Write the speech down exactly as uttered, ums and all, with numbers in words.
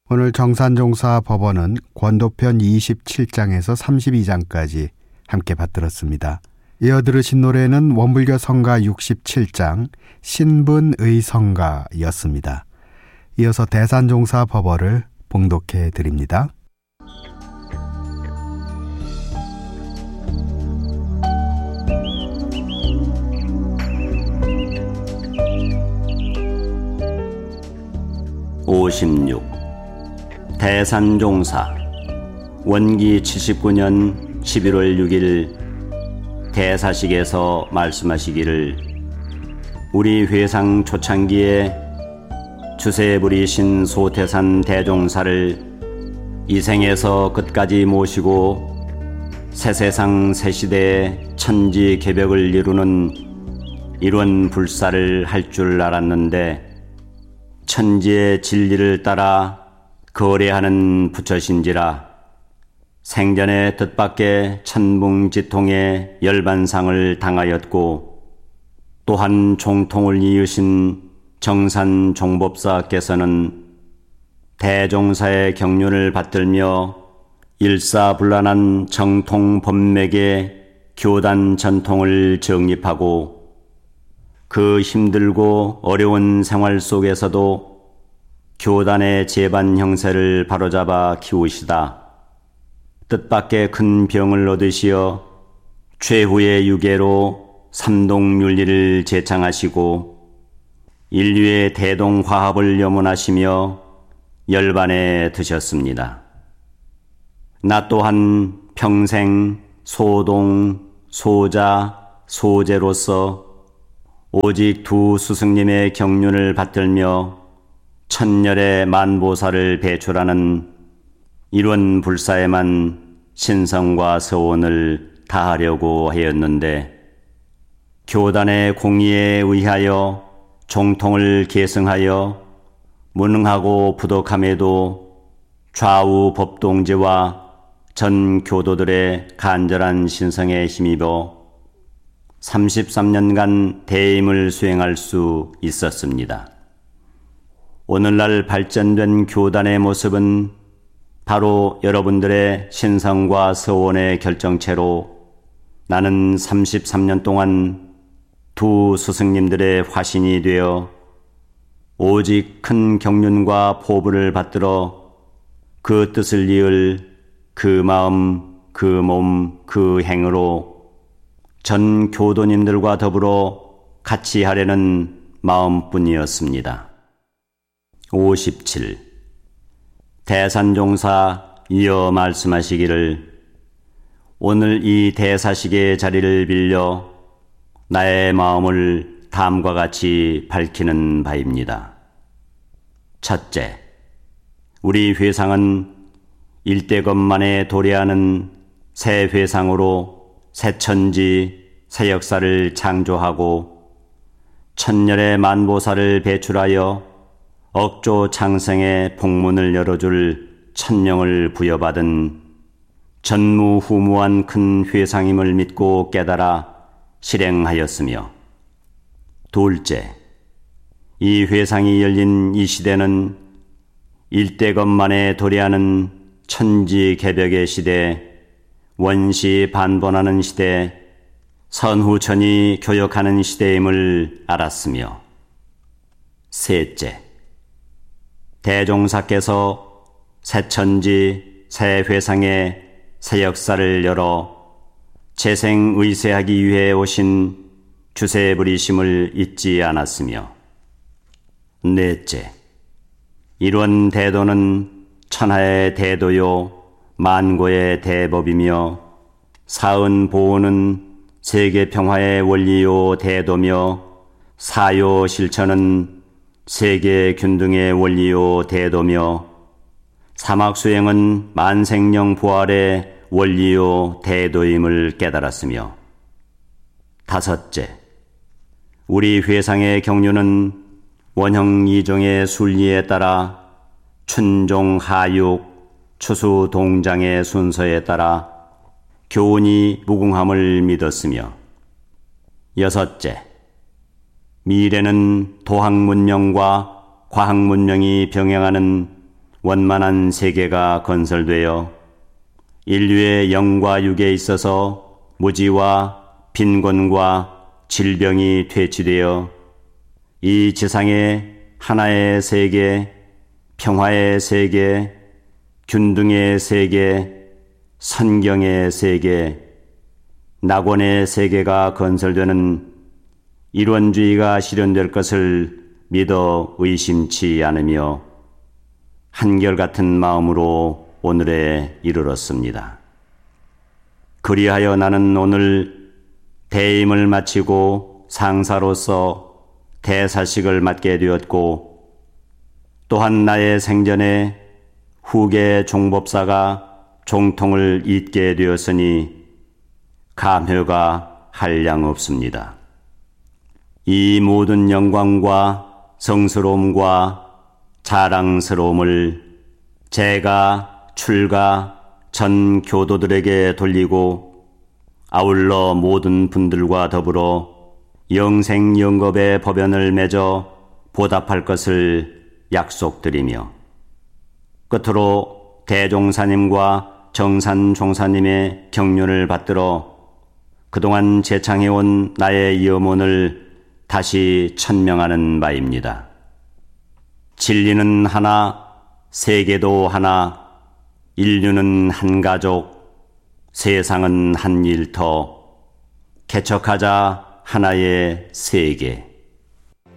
오늘 정산종사 법원은 권도편 이십칠 장에서 삼십이 장까지 함께 받들었습니다. 이어 들으신 노래는 원불교 성가 육십칠 장 신분의 성가였습니다. 이어서 대산종사 법어를 봉독해 드립니다. 오십육. 대산종사. 원기 칠십구 년 십일월 육일 대사식에서 말씀하시기를 우리 회상 초창기에 주세 부리신 소태산 대종사를 이 생에서 끝까지 모시고 새세상 새시대의 천지 개벽을 이루는 일원 불사를 할 줄 알았는데 천지의 진리를 따라 거래하는 부처신지라 생전에 뜻밖의 천붕지통의 열반상을 당하였고 또한 종통을 이으신 정산 종법사께서는 대종사의 경륜을 받들며 일사불란한 정통 법맥의 교단 전통을 정립하고 그 힘들고 어려운 생활 속에서도 교단의 제반 형세를 바로잡아 키우시다 뜻밖의 큰 병을 얻으시어 최후의 유계로 삼동윤리를 제창하시고 인류의 대동화합을 염원하시며 열반에 드셨습니다. 나 또한 평생 소동, 소자, 소제로서 오직 두 스승님의 경륜을 받들며 천열의 만보사를 배출하는 일원 불사에만 신성과 서원을 다하려고 하였는데 교단의 공의에 의하여 종통을 계승하여 무능하고 부덕함에도 좌우 법동제와 전 교도들의 간절한 신성에 힘입어 삼십삼 년간 대임을 수행할 수 있었습니다. 오늘날 발전된 교단의 모습은 바로 여러분들의 신성과 서원의 결정체로 나는 삼십삼 년 동안 두 스승님들의 화신이 되어 오직 큰 경륜과 포부를 받들어 그 뜻을 이을 그 마음, 그 몸, 그 행으로 전 교도님들과 더불어 같이 하려는 마음뿐이었습니다. 오십칠. 대산종사 이어 말씀하시기를 오늘 이 대사식의 자리를 빌려 나의 마음을 다음과 같이 밝히는 바입니다. 첫째, 우리 회상은 일대것만에 도래하는 새 회상으로 새 천지, 새 역사를 창조하고 천열의 만보사를 배출하여 억조 창생의 복문을 열어줄 천명을 부여받은 전무후무한 큰 회상임을 믿고 깨달아 실행하였으며 둘째, 이 회상이 열린 이 시대는 일대것만에 도래하는 천지개벽의 시대, 원시 반본하는 시대, 선후천이 교역하는 시대임을 알았으며 셋째, 대종사께서 새 천지, 새 회상의 새 역사를 열어 재생의세하기 위해 오신 주세 부리심을 잊지 않았으며 넷째, 일원 대도는 천하의 대도요 만고의 대법이며 사은 보호는 세계 평화의 원리요 대도며 사요 실천은 세계 균등의 원리요 대도며 사막수행은 만생령 부활의 원리요 대도임을 깨달았으며 다섯째, 우리 회상의 경륜은 원형 이종의 순리에 따라 춘종 하육 추수 동장의 순서에 따라 교훈이 무궁함을 믿었으며 여섯째, 미래는 도학문명과 과학문명이 병행하는 원만한 세계가 건설되어 인류의 영과 육에 있어서 무지와 빈곤과 질병이 퇴치되어 이 지상에 하나의 세계, 평화의 세계, 균등의 세계, 선경의 세계, 낙원의 세계가 건설되는 일원주의가 실현될 것을 믿어 의심치 않으며 한결같은 마음으로 오늘에 이르렀습니다. 그리하여 나는 오늘 대임을 마치고 상사로서 대사식을 맡게 되었고, 또한 나의 생전에 후계 종법사가 종통을 잇게 되었으니 감회가 한량 없습니다. 이 모든 영광과 성스러움과 자랑스러움을 제가 출가 전 교도들에게 돌리고 아울러 모든 분들과 더불어 영생영겁의 법연을 맺어 보답할 것을 약속드리며, 끝으로 대종사님과 정산종사님의 격려를 받들어 그동안 제창해온 나의 염원을 다시 천명하는 바입니다. 진리는 하나, 세계도 하나, 인류는 한 가족, 세상은 한 일터, 개척하자 하나의 세계.